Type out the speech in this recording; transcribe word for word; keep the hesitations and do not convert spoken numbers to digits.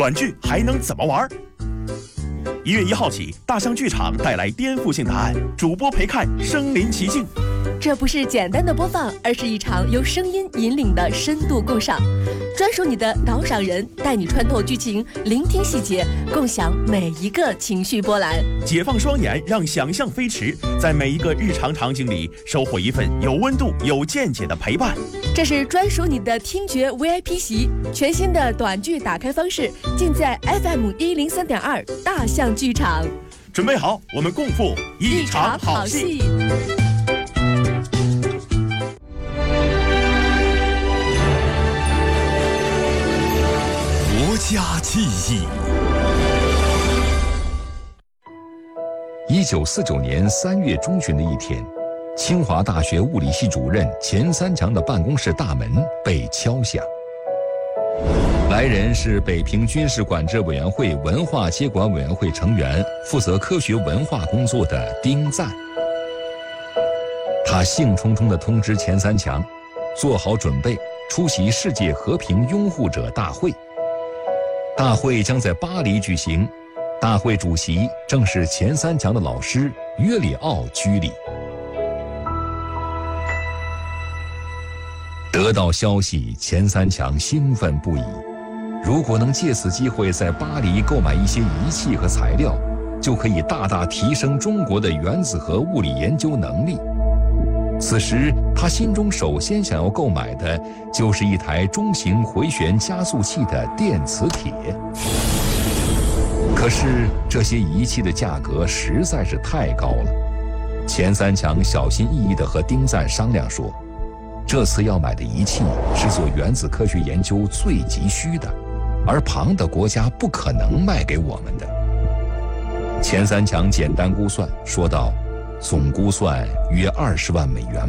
短剧还能怎么玩？一月一号起，大象剧场带来颠覆性答案，主播陪看身临其境。 这不是简单的播放，而是一场由声音引领的深度共赏。专属你的导赏人，带你穿透剧情，聆听细节，共享每一个情绪波澜。 解放双眼，让想象飞驰，在每一个日常场景里收获一份有温度、有见解的陪伴。 这是专属你的听觉 V I P 席，全新的短剧打开方式，尽在 F M 一零三点二大象剧场。 准备好，我们共赴一场好戏。 国家记忆。一九四九年三月中旬的一天，清华大学物理系主任钱三强的办公室大门被敲响。来人是北平军事管制委员会文化接管委员会成员，负责科学文化工作的丁赞。他兴冲冲地通知钱三强，做好准备出席世界和平拥护者大会。大会将在巴黎举行，大会主席正是钱三强的老师约里奥居里。得到消息，钱三强兴奋不已。如果能借此机会在巴黎购买一些仪器和材料，就可以大大提升中国的原子核物理研究能力。此时，他心中首先想要购买的就是一台中型回旋加速器的电磁铁。可是，这些仪器的价格实在是太高了。钱三强小心翼翼地和丁赞商量说，这次要买的仪器是做原子科学研究最急需的，而庞的国家不可能卖给我们的。钱三强简单估算说道，总估算约二十万美元